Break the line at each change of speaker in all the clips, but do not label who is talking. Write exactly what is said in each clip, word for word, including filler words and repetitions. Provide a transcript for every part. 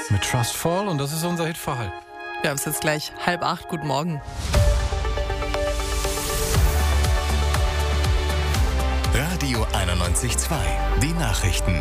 mit Trustfall und das ist unser Hit für halb.
Wir haben es jetzt gleich halb acht. Guten Morgen.
Radio einundneunzig Komma zwei. Die Nachrichten.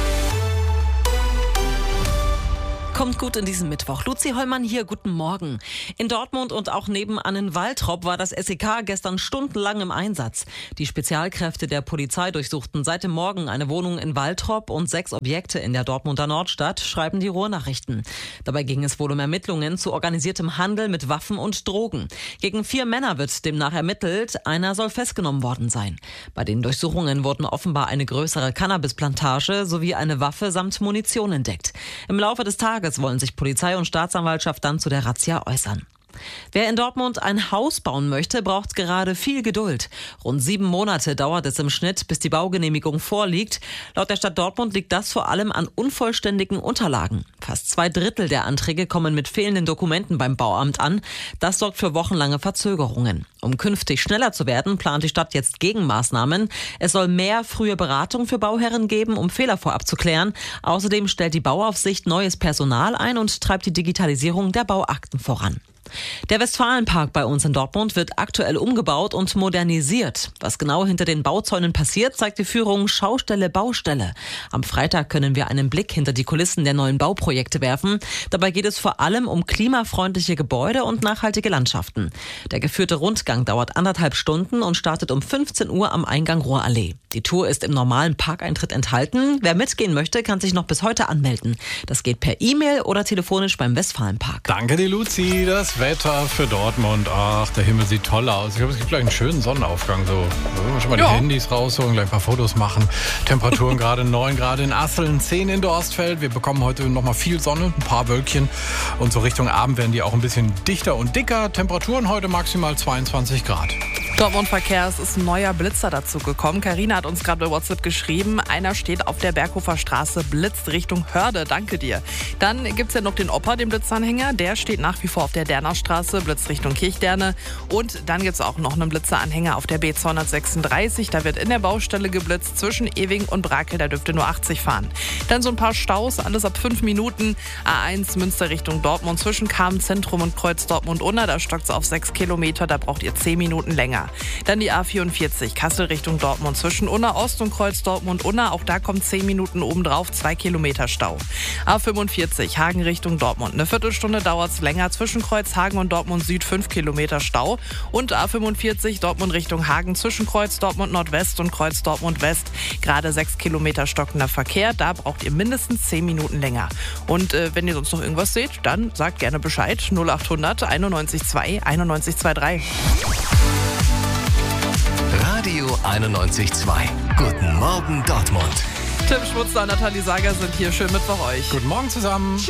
Kommt gut in diesen Mittwoch. Luzi Hollmann hier, guten Morgen. In Dortmund und auch nebenan in Waltrop war das S E K gestern stundenlang im Einsatz. Die Spezialkräfte der Polizei durchsuchten seit dem Morgen eine Wohnung in Waltrop und sechs Objekte in der Dortmunder Nordstadt, schreiben die Ruhrnachrichten. Dabei ging es wohl um Ermittlungen zu organisiertem Handel mit Waffen und Drogen. Gegen vier Männer wird demnach ermittelt, einer soll festgenommen worden sein. Bei den Durchsuchungen wurden offenbar eine größere Cannabisplantage sowie eine Waffe samt Munition entdeckt. Im Laufe des Tages wollen sich Polizei und Staatsanwaltschaft dann zu der Razzia äußern. Wer in Dortmund ein Haus bauen möchte, braucht gerade viel Geduld. Rund sieben Monate dauert es im Schnitt, bis die Baugenehmigung vorliegt. Laut der Stadt Dortmund liegt das vor allem an unvollständigen Unterlagen. Fast zwei Drittel der Anträge kommen mit fehlenden Dokumenten beim Bauamt an. Das sorgt für wochenlange Verzögerungen. Um künftig schneller zu werden, plant die Stadt jetzt Gegenmaßnahmen. Es soll mehr frühe Beratung für Bauherren geben, um Fehler vorab zu klären. Außerdem stellt die Bauaufsicht neues Personal ein und treibt die Digitalisierung der Bauakten voran. Der Westfalenpark bei uns in Dortmund wird aktuell umgebaut und modernisiert. Was genau hinter den Bauzäunen passiert, zeigt die Führung Schaustelle Baustelle. Am Freitag können wir einen Blick hinter die Kulissen der neuen Bauprojekte werfen. Dabei geht es vor allem um klimafreundliche Gebäude und nachhaltige Landschaften. Der geführte Rundgang dauert anderthalb Stunden und startet um fünfzehn Uhr am Eingang Ruhrallee. Die Tour ist im normalen Parkeintritt enthalten. Wer mitgehen möchte, kann sich noch bis heute anmelden. Das geht per E-Mail oder telefonisch beim Westfalenpark.
Danke dir, Luzi. Das Wetter für Dortmund. Ach, der Himmel sieht toll aus. Ich glaube, es gibt gleich einen schönen Sonnenaufgang. So, wollen wir schon mal ja. die Handys rausholen, gleich ein paar Fotos machen. Temperaturen gerade neun Grad in Asseln, zehn in Dorstfeld. Wir bekommen heute noch mal viel Sonne, ein paar Wölkchen. Und so Richtung Abend werden die auch ein bisschen dichter und dicker. Temperaturen heute maximal zweiundzwanzig Grad.
Dortmund Verkehr, es ist ein neuer Blitzer dazu gekommen. Carina hat uns gerade bei WhatsApp geschrieben, einer steht auf der Berghofer Straße, blitzt Richtung Hörde, danke dir. Dann gibt's ja noch den Opa, den Blitzanhänger, der steht nach wie vor auf der Derner Straße, blitzt Richtung Kirchderne. Und dann gibt's auch noch einen Blitzeranhänger auf der B zweihundertsechsunddreißig, da wird in der Baustelle geblitzt zwischen Ewing und Brakel, da dürfte nur achtzig fahren. Dann so ein paar Staus, alles ab fünf Minuten. A eins Münster Richtung Dortmund zwischen Kamen-Zentrum und Kreuz Dortmund-Unna, da stockt's auf sechs Kilometer, da braucht ihr zehn Minuten länger. Dann die A vierundvierzig, Kassel Richtung Dortmund zwischen Unna Ost und Kreuz Dortmund-Unna. Auch da kommt zehn Minuten obendrauf, zwei Kilometer Stau. A fünfundvierzig, Hagen Richtung Dortmund. Eine Viertelstunde dauert es länger zwischen Kreuz Hagen und Dortmund Süd, fünf Kilometer Stau. Und A fünfundvierzig, Dortmund Richtung Hagen zwischen Kreuz Dortmund Nordwest und Kreuz Dortmund West. Gerade sechs Kilometer stockender Verkehr, da braucht ihr mindestens zehn Minuten länger. Und äh, wenn ihr sonst noch irgendwas seht, dann sagt gerne Bescheid. null achthundert einundneunzig zwei einundneunzig dreiundzwanzig.
Radio einundneunzig Komma zwei. Guten Morgen Dortmund.
Tim Schmutzer und Nathalie Sager sind hier. Schönen Mittwoch euch.
Guten Morgen zusammen.